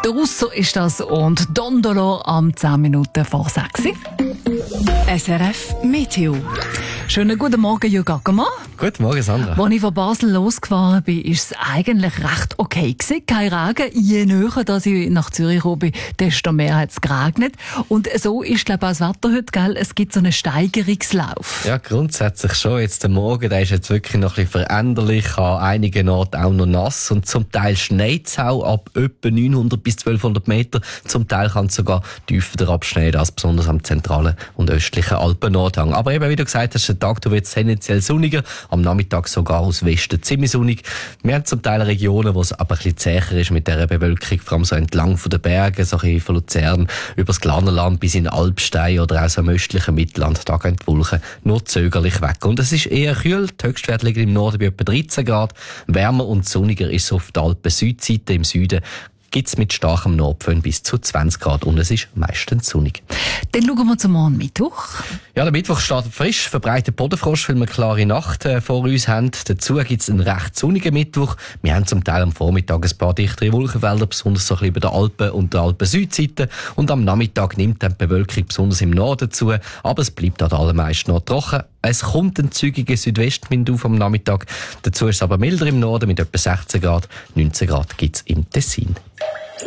Draussen ist das und Dondolo am 10 Minuten vor 6. SRF Meteo. Schönen guten Morgen, Jürgen Ackermann. Guten Morgen, Sandra. Als ich von Basel losgefahren bin, war es eigentlich recht okay gewesen. Kein Regen. Je näher dass ich nach Zürich gekommen bin, desto mehr hat es geregnet. Und so ist, glaube ich, auch das Wetter heute, gell? Es gibt so einen Steigerungslauf. Ja, grundsätzlich schon. Jetzt der Morgen, der ist jetzt wirklich noch ein bisschen veränderlich. An einigen Orten auch noch nass. Und zum Teil schneit es auch ab etwa 900 bis 1200 Meter. Zum Teil kann es sogar tiefer abschneien, als besonders am zentralen und östlichen Alpennordhang. Aber eben, wie du gesagt hast, der Tag wird tendenziell sonniger. Am Nachmittag sogar aus Westen ziemlich sonnig. Wir haben zum Teil Regionen, wo es aber ein bisschen zäher ist mit dieser Bewölkung, vor allem so entlang von den Bergen, so ein bisschen von Luzern über das Glarnerland bis in Alpstein oder auch so im östlichen Mittelland. Da gehen die Wolken nur zögerlich weg. Und es ist eher kühl. Die Höchstwerte liegen im Norden bei etwa 13 Grad. Wärmer und sonniger ist es auf der Alpen-Südseite. Im Süden gibt es mit starkem Nordföhn bis zu 20 Grad und es ist meistens sonnig. Dann schauen wir zum Morgen Mittwoch. Ja, der Mittwoch startet frisch, verbreitet Bodenfrost, weil wir eine klare Nacht vor uns haben. Dazu gibt es einen recht sonnigen Mittwoch. Wir haben zum Teil am Vormittag ein paar dichtere Wolkenfelder, besonders so ein bisschen bei der Alpen und der Alpen-Südseite. Und am Nachmittag nimmt dann die Bewölkung besonders im Norden zu, aber es bleibt an allermeisten noch trocken. Es kommt ein zügiger Südwestwind auf am Nachmittag. Dazu ist es aber milder im Norden mit etwa 16 Grad. 19 Grad gibt es im Tessin.